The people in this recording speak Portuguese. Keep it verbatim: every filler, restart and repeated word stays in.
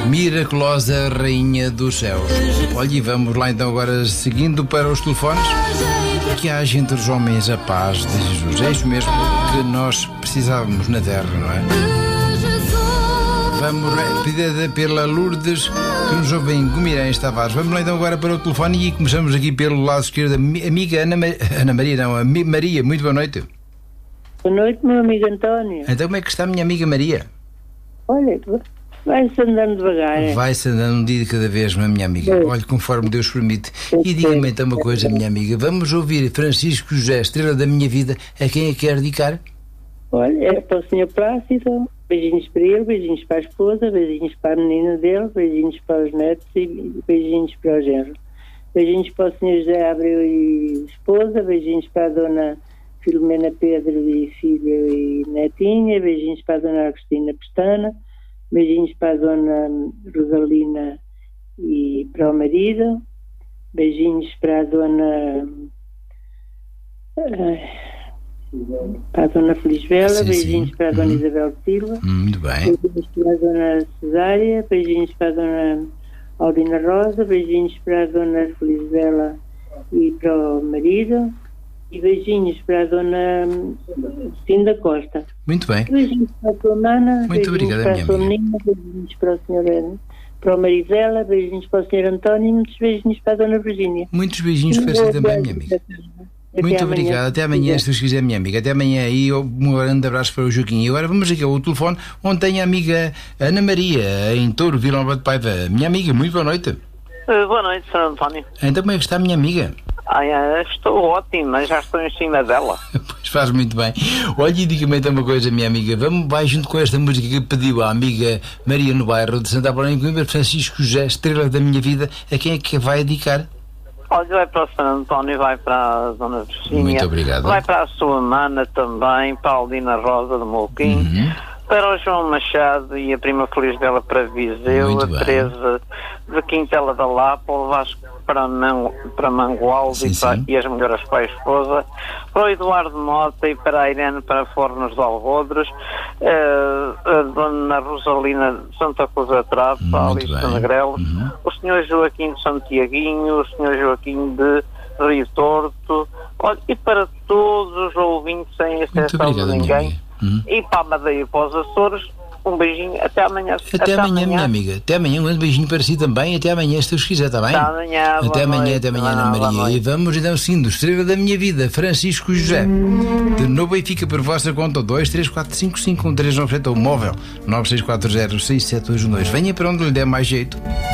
Miraculosa Rainha dos Céus. Olha, e vamos lá então agora seguindo para os telefones. Que haja entre os homens a paz de Jesus. É isso mesmo que nós precisávamos na terra, não é? Vamos pedir pela Lourdes, que nos ouve em Guimarães Tavares. Vamos lá então agora para o telefone e começamos aqui pelo lado esquerdo. Amiga Ana, Mar... Ana Maria, não, a Maria, muito boa noite. Boa noite, meu amigo António. Então como é que está a minha amiga Maria? Olha, vai-se andando devagar. Vai-se andando um dia de cada vez, minha amiga. É. Olha, conforme Deus permite. E diga-me então uma coisa, minha amiga. Vamos ouvir Francisco José, estrela da minha vida. A quem é que quer dedicar? Olha, é para o senhor Plácido. Beijinhos para ele, beijinhos para a esposa, beijinhos para a menina dele, beijinhos para os netos e beijinhos para o genro. Beijinhos para o senhor José Abreu e esposa, beijinhos para a dona Filomena Pedro e filho e netinha, beijinhos para a dona Agostina Pestana, beijinhos para a dona Rosalina e para o marido, beijinhos para a dona para a dona Felisbela, sim, beijinhos sim. para a dona hum. Isabel Silva, muito bem. Beijinhos para a dona Cesária, beijinhos para a dona Aldina Rosa, beijinhos para a dona Felisbela e para o marido, e beijinhos para a dona Cinda Costa. Muito bem. Beijinhos para a sua mana, muito obrigada, para a sua menina, beijinhos para o senhor, para o marido dela, beijinhos para o senhor António e muitos beijinhos para a dona Virgínia. Muitos beijinhos para si também, minha amiga. Até muito amanhã. Obrigado, até amanhã, se Deus quiser, minha amiga. Até amanhã e um grande abraço para o Joaquim. E agora vamos aqui ao telefone onde tem a amiga Ana Maria, em Touro, Vila Nova de Paiva. Minha amiga, muito boa noite. Uh, boa noite, senhor António. Então como é que está a minha amiga? Ah, estou ótima, já estou em cima dela. Pois faz muito bem. Olha, e diga-me então uma coisa, minha amiga. Vamos, vai junto com esta música que pediu a amiga Maria no bairro de Santa Apolónia em Coimbra, Francisco José, estrela da minha vida. A quem é que vai dedicar? Olha, vai para o senhor António, vai para a dona Virgínia. Muito obrigado. Vai para a sua mana também, para a Aldina Rosa de Molquim. Uhum. Para o João Machado e a prima Feliz dela para Viseu, muito a bem. Teresa de Quintela da Lapa, o Vasco para, Man, para Mangualde sim, e, para, e as mulheres para a esposa, para o Eduardo Mota e para a Irene para Fornos de Algodres, uh, a dona Rosalina de Santa Cruz da Trapa, a Alice de Negrelos, uhum. o senhor Joaquim de Santiaguinho, o senhor Joaquim de Rio Torto, olha, e para todos os ouvintes sem exceção de ninguém. Hum. E para a Madeira e para os Açores, um beijinho, até amanhã. Até, até amanhã, amanhã, minha amiga. Até amanhã, um grande beijinho para si também. Até amanhã, se Deus quiser, está bem? Até amanhã, até amanhã, noite. até amanhã, Ana Maria. E vamos então, sim, do estrela da minha vida, Francisco José. De novo Benfica, por vossa conta, dois três quatro cinco cinco um três nove sete ou móvel nove seis quatro zero seis sete dois um dois. Venha para onde lhe der mais jeito.